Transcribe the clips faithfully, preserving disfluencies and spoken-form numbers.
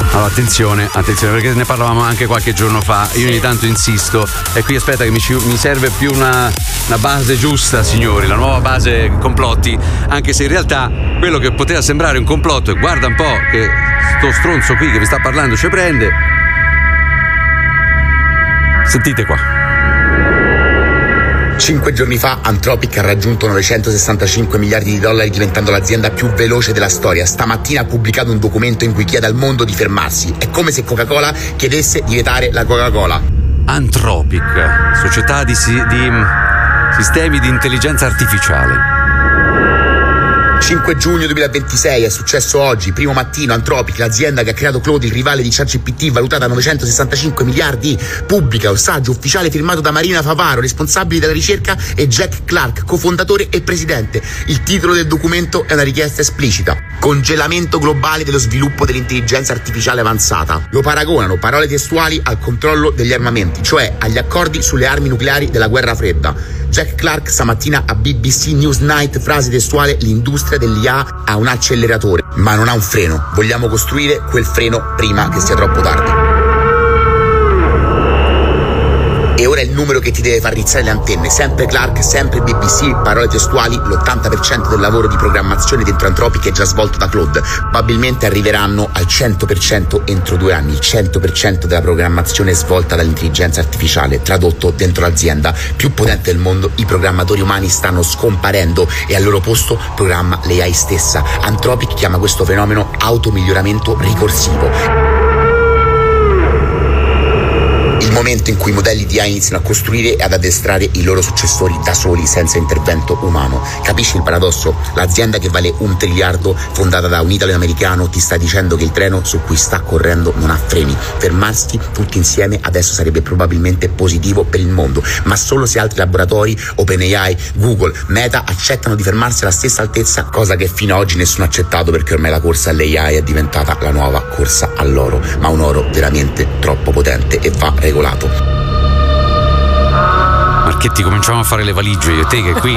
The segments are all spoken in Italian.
Allora attenzione, attenzione, perché ne parlavamo anche qualche giorno fa. Io ogni tanto insisto e qui aspetta che mi, ci, mi serve più una, una base giusta, signori, la nuova base complotti, anche se in realtà quello che poteva sembrare un complotto, e guarda un po' che sto stronzo qui che vi sta parlando ci prende. Sentite qua. Cinque giorni fa Anthropic ha raggiunto novecentosessantacinque miliardi di dollari, diventando l'azienda più veloce della storia. Stamattina ha pubblicato un documento in cui chiede al mondo di fermarsi. È come se Coca-Cola chiedesse di vietare la Coca-Cola. Anthropic, società di, si, di sistemi di intelligenza artificiale. cinque giugno duemilaventisei, è successo oggi, primo mattino. Anthropic, l'azienda che ha creato Claude, il rivale di ChatGPT, valutata a novecentosessantacinque miliardi, pubblica un saggio ufficiale firmato da Marina Favaro, responsabile della ricerca, e Jack Clark, cofondatore e presidente. Il titolo del documento è una richiesta esplicita: congelamento globale dello sviluppo dell'intelligenza artificiale avanzata. Lo paragonano, parole testuali, al controllo degli armamenti, cioè agli accordi sulle armi nucleari della guerra fredda. Jack Clark stamattina a B B C News Night, frase testuale: l'industria dell'I A ha un acceleratore ma non ha un freno, vogliamo costruire quel freno prima che sia troppo tardi. E ora è il numero che ti deve far rizzare le antenne. Sempre Clark, sempre B B C, parole testuali: l'ottanta per cento del lavoro di programmazione dentro Anthropic è già svolto da Claude. Probabilmente arriveranno al cento per cento entro due anni. Il cento per cento della programmazione è svolta dall'intelligenza artificiale. Tradotto, dentro l'azienda più potente del mondo, i programmatori umani stanno scomparendo e al loro posto programma l'A I stessa. Anthropic chiama questo fenomeno automiglioramento ricorsivo. Il momento in cui i modelli di A I iniziano a costruire e ad addestrare i loro successori da soli, senza intervento umano. Capisci il paradosso? L'azienda che vale un triliardo, fondata da un italo-americano, ti sta dicendo che il treno su cui sta correndo non ha freni. Fermarsi tutti insieme adesso sarebbe probabilmente positivo per il mondo, ma solo se altri laboratori, OpenAI, Google, Meta, accettano di fermarsi alla stessa altezza, cosa che fino ad oggi nessuno ha accettato, perché ormai la corsa all'A I è diventata la nuova corsa all'oro, ma un oro veramente troppo potente e va regolato. Marchetti, cominciamo a fare le valigie io e te, che qui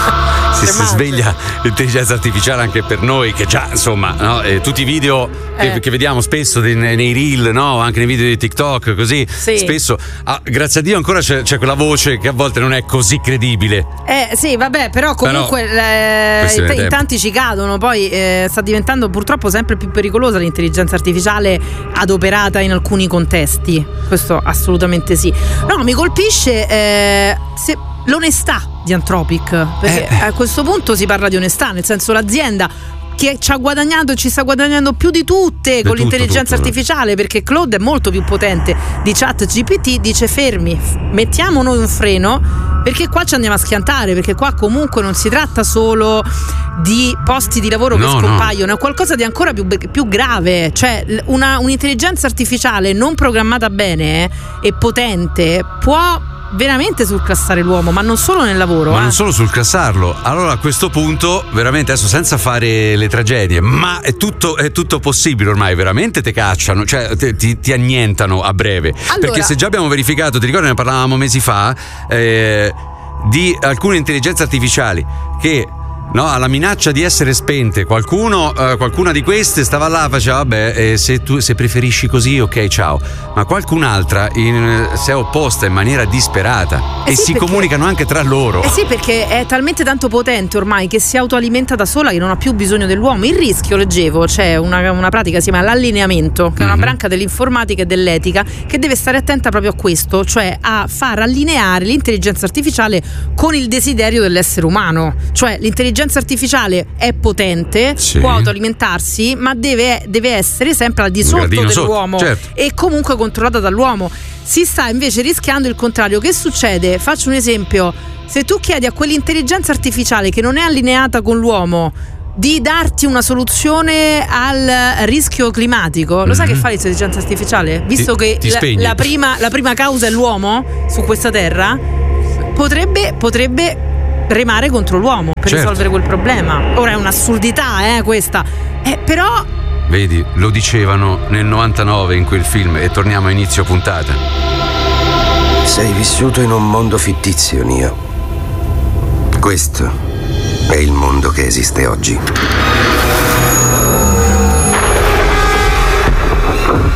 si, si sveglia l'intelligenza artificiale anche per noi, che già insomma, no? eh, tutti i video che, eh. che vediamo spesso dei, nei reel, no? Anche nei video di TikTok, così sì. spesso ah, grazie a Dio ancora c'è, c'è quella voce che a volte non è così credibile. Eh sì, vabbè, però comunque però, eh, in, in tanti ci cadono. Poi eh, sta diventando purtroppo sempre più pericolosa l'intelligenza artificiale adoperata in alcuni contesti. Questo assolutamente sì. No, mi colpisce eh, se, l'onestà di Anthropic, perché eh. a questo punto si parla di onestà, nel senso, l'azienda che ci ha guadagnato e ci sta guadagnando più di tutte con tutto, l'intelligenza tutto, artificiale, no? Perché Claude è molto più potente di ChatGPT, dice fermi, mettiamo noi un freno, perché qua ci andiamo a schiantare, perché qua comunque non si tratta solo di posti di lavoro no, che scompaiono, no. è qualcosa di ancora più, più grave, cioè una, un'intelligenza artificiale non programmata bene e potente può veramente surclassare l'uomo, ma non solo nel lavoro, ma eh. non solo surclassarlo. Allora a questo punto veramente, adesso senza fare le tragedie, ma è tutto, è tutto possibile ormai, veramente te cacciano, cioè te, ti, ti annientano a breve, allora, perché se già abbiamo verificato, ti ricordi, ne parlavamo mesi fa eh, di alcune intelligenze artificiali che, no, alla minaccia di essere spente, qualcuno, uh, qualcuna di queste stava là, faceva vabbè, eh, se tu se preferisci così, ok, ciao. Ma qualcun'altra in, si è opposta in maniera disperata eh e sì, si perché, comunicano anche tra loro. Eh sì, perché è talmente tanto potente ormai che si autoalimenta da sola, che non ha più bisogno dell'uomo. Il rischio, leggevo, c'è una, una pratica, si chiama l'allineamento, che è una mm-hmm. branca dell'informatica e dell'etica che deve stare attenta proprio a questo, cioè a far allineare l'intelligenza artificiale con il desiderio dell'essere umano. Cioè l'intelligenza artificiale è potente, sì. può autoalimentarsi, ma deve, deve essere sempre al di sotto dell'uomo, sotto, certo. e comunque controllata dall'uomo. Si sta invece rischiando il contrario. Che succede? Faccio un esempio: se tu chiedi a quell'intelligenza artificiale che non è allineata con l'uomo di darti una soluzione al rischio climatico, mm-hmm. lo sai che fa l'intelligenza artificiale? Visto ti, che ti la, la, prima, la prima causa è l'uomo su questa terra, potrebbe, potrebbe remare contro l'uomo per certo. risolvere quel problema. Ora è un'assurdità, eh, questa. Eh, però vedi, lo dicevano nel novantanove in quel film, e torniamo a inizio puntata. Sei vissuto in un mondo fittizio, Neo. Questo è il mondo che esiste oggi.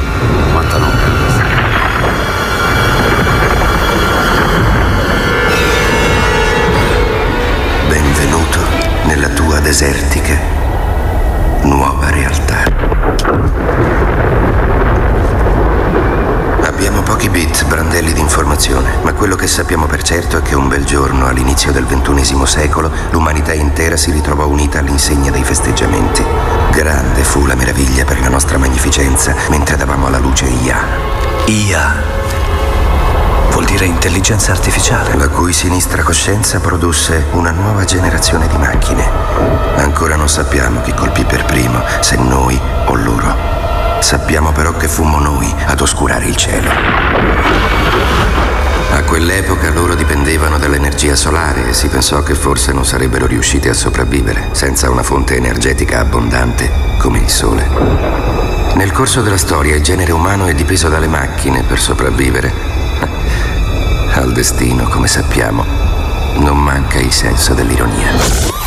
sappiamo per certo è che un bel giorno, all'inizio del ventunesimo secolo, l'umanità intera si ritrovò unita all'insegna dei festeggiamenti. Grande fu la meraviglia per la nostra magnificenza mentre davamo alla luce I A. I A vuol dire intelligenza artificiale, la cui sinistra coscienza produsse una nuova generazione di macchine. Ancora non sappiamo chi colpì per primo, se noi o loro. Sappiamo però che fummo noi ad oscurare il cielo. A quell'epoca loro dipendevano dall'energia solare e si pensò che forse non sarebbero riusciti a sopravvivere senza una fonte energetica abbondante come il sole. Nel corso della storia il genere umano è dipeso dalle macchine per sopravvivere. Al destino, come sappiamo, non manca il senso dell'ironia.